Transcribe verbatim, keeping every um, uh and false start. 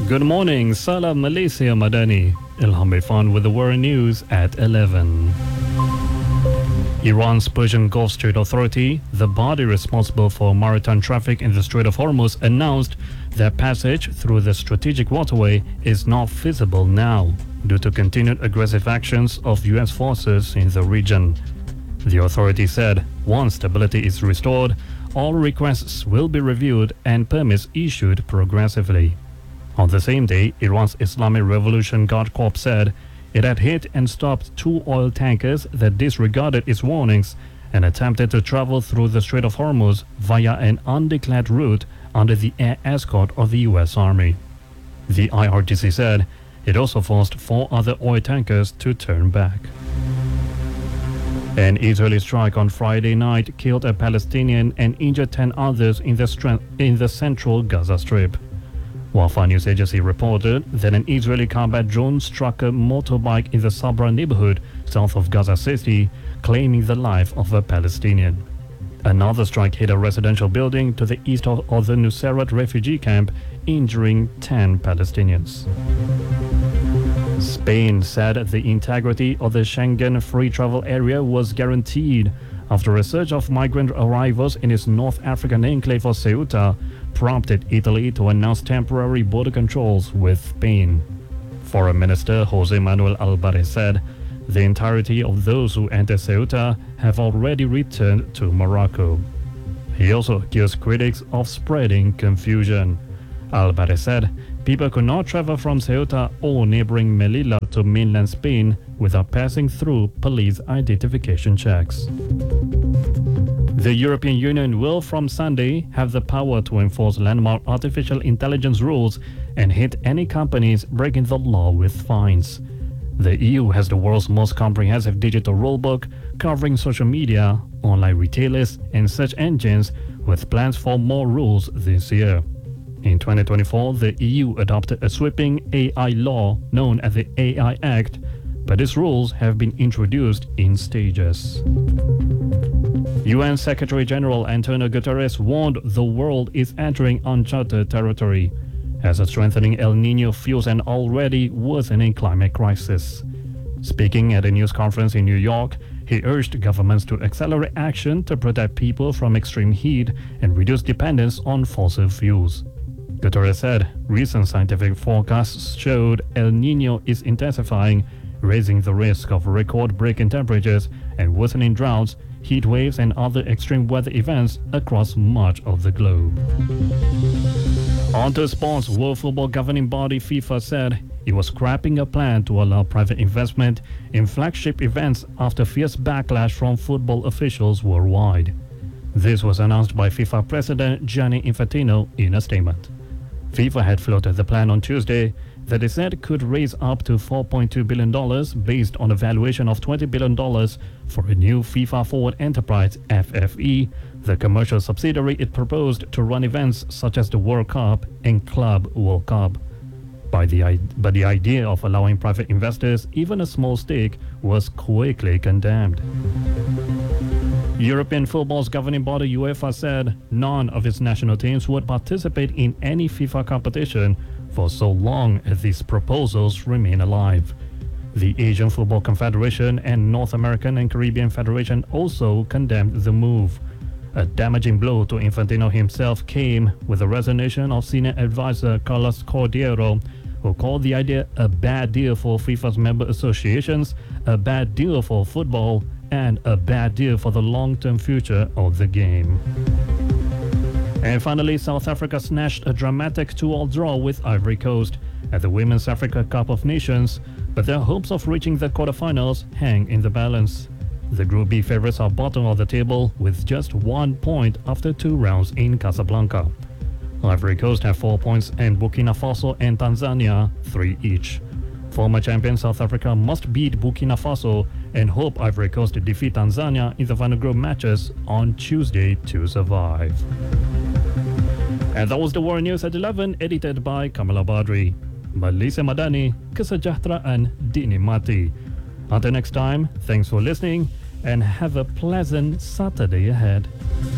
Good morning, Salam Malaysia Madani. Ilham Irfan with the world news at eleven. Iran's Persian Gulf Strait Authority, the body responsible for maritime traffic in the Strait of Hormuz, announced that passage through the strategic waterway is not feasible now due to continued aggressive actions of U S forces in the region. The authority said once stability is restored, all requests will be reviewed and permits issued progressively. On the same day, Iran's Islamic Revolution Guard Corps said it had hit and stopped two oil tankers that disregarded its warnings and attempted to travel through the Strait of Hormuz via an undeclared route under the air escort of the U S Army. The I R G C said it also forced four other oil tankers to turn back. An Israeli strike on Friday night killed a Palestinian and injured ten others in the, stra- in the central Gaza Strip. Wafa News Agency reported that an Israeli combat drone struck a motorbike in the Sabra neighborhood south of Gaza City, claiming the life of a Palestinian. Another strike hit a residential building to the east of, of the Nuseirat refugee camp, injuring ten Palestinians. Spain said the integrity of the Schengen free travel area was guaranteed after a surge of migrant arrivals in its North African enclave of Ceuta prompted Italy to announce temporary border controls with Spain. Foreign Minister Jose Manuel Alvarez said the entirety of those who enter Ceuta have already returned to Morocco. He also accused critics of spreading confusion. Alvarez said people could not travel from Ceuta or neighboring Melilla to mainland Spain without passing through police identification checks. The European Union will from Sunday have the power to enforce landmark artificial intelligence rules and hit any companies breaking the law with fines. The E U has the world's most comprehensive digital rulebook covering social media, online retailers, and search engines, with plans for more rules this year. In twenty twenty-four, the E U adopted a sweeping A I law known as the A I Act, but its rules have been introduced in stages. U N Secretary-General Antonio Guterres warned the world is entering uncharted territory as a strengthening El Niño fuels an already worsening climate crisis. Speaking at a news conference in New York, he urged governments to accelerate action to protect people from extreme heat and reduce dependence on fossil fuels. Guterres said recent scientific forecasts showed El Niño is intensifying, raising the risk of record-breaking temperatures and worsening droughts, heat waves, and other extreme weather events across much of the globe. On to sports. World Football Governing Body FIFA said it was scrapping a plan to allow private investment in flagship events after fierce backlash from football officials worldwide. This was announced by FIFA President Gianni Infantino in a statement. FIFA had floated the plan on Tuesday that it said could raise up to four point two billion dollars based on a valuation of twenty billion dollars for a new FIFA Forward Enterprise F F E, the commercial subsidiary it proposed to run events such as the World Cup and Club World Cup. By the, but the idea of allowing private investors even a small stake was quickly condemned. European football's governing body UEFA said none of its national teams would participate in any FIFA competition for so long as these proposals remain alive. The Asian Football Confederation and North American and Caribbean Federation also condemned the move. A damaging blow to Infantino himself came with the resignation of senior advisor Carlos Cordeiro, who called the idea a bad deal for FIFA's member associations, a bad deal for football, and a bad deal for the long-term future of the game. And finally, South Africa snatched a dramatic two-all draw with Ivory Coast at the Women's Africa Cup of Nations, but their hopes of reaching the quarterfinals hang in the balance. The Group B favorites are bottom of the table with just one point after two rounds in Casablanca. Ivory Coast have four points and Burkina Faso and Tanzania three each. Former champion South Africa must beat Burkina Faso and hope Ivory Coast to defeat Tanzania in the final group matches on Tuesday to survive. And that was the World News at eleven, edited by Kamala Badri. Malaysia Madani, kesejahteraan dinikmati. Until next time, thanks for listening and have a pleasant Saturday ahead.